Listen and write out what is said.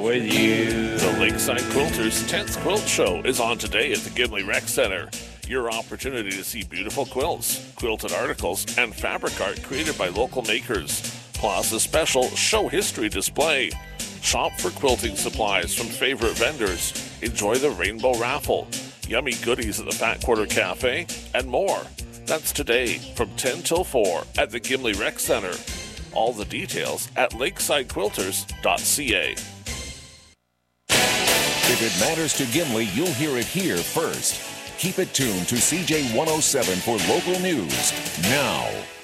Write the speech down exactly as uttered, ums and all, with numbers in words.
with you. The Lakeside Quilters tenth Quilt Show is on today at the Gimli Rec Center. Your opportunity to see beautiful quilts, quilted articles, and fabric art created by local makers, plus a special show history display. Shop for quilting supplies from favorite vendors. Enjoy the rainbow raffle, yummy goodies at the Fat Quarter Cafe, and more. That's today from ten till four at the Gimli Rec Center. All the details at lakeside quilters dot c a. If it matters to Gimli, you'll hear it here first. Keep it tuned to C J one oh seven for local news now.